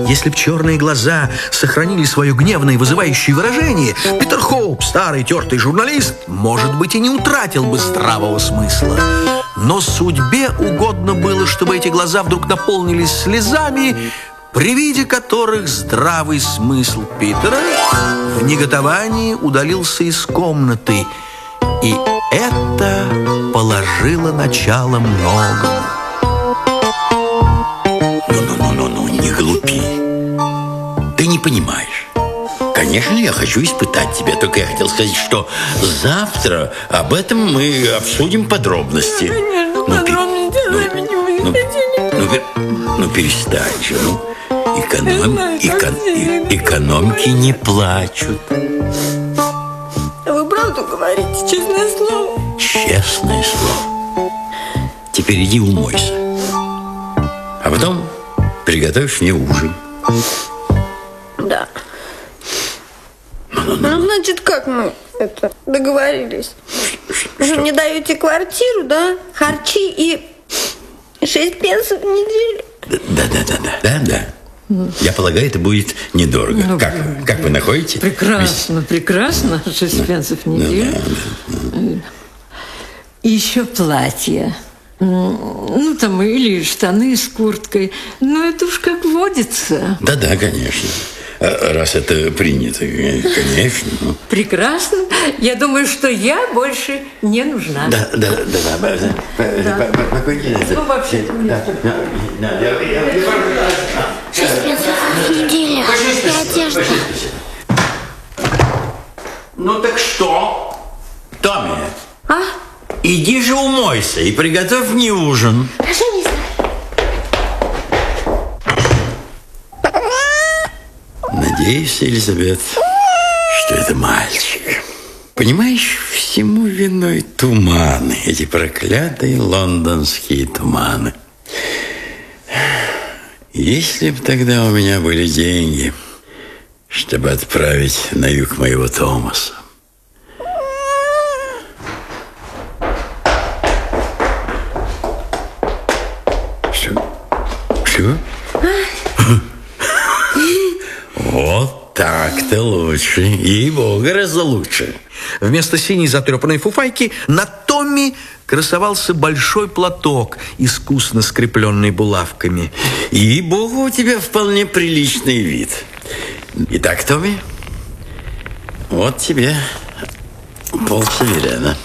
Если б черные глаза сохранили свое гневное и вызывающее выражение, Питер Хоуп, старый тертый журналист, может быть, и не утратил бы здравого смысла. Но судьбе угодно было, чтобы эти глаза вдруг наполнились слезами, при виде которых здравый смысл Питера в негодовании удалился из комнаты. И это положило начало многому. Ну, не глупи. Ты не понимаешь. Конечно, я хочу испытать тебя. Только я хотел сказать, что завтра об этом мы обсудим подробности. Конечно, подробности. Ну, перестань же. Экономки не плачут. Вы правду говорите, честное слово? Честное слово. Теперь иди умойся. А потом приготовишь мне ужин. Да. Ну, значит, как мы это договорились? Вы мне даете квартиру, да? Харчи и 6 пенсов в неделю? Да. Я полагаю, это будет недорого. Ну, как вы находите? Прекрасно. 6 пенсов в неделю. И еще платье. Ну, там, или штаны с курткой. Ну, это уж как водится. Да, конечно. Раз это принято, конечно. Прекрасно. Я думаю, что я больше не нужна. Да. Ну, вообще. 6 пенсов в неделю. И одежда. Ну, так что? Томми, А? иди же умойся и приготовь мне ужин. Хорошо, мистер. Надеюсь, Элизабет, что это мальчик. Понимаешь, всему виной туманы, эти проклятые лондонские туманы. Если бы тогда у меня были деньги, чтобы отправить на юг моего Томаса. Что? Вот так-то лучше. Ей-богу, гораздо лучше. Вместо синей затрепанной фуфайки на Томми красовался большой платок, искусно скрепленный булавками. Ей-богу, у тебя вполне приличный вид. Итак, Томми, вот тебе полсаверена.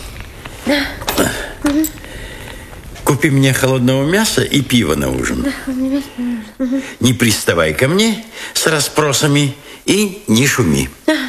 Купи мне холодного мяса и пива на ужин. Не приставай ко мне с расспросами и не шуми.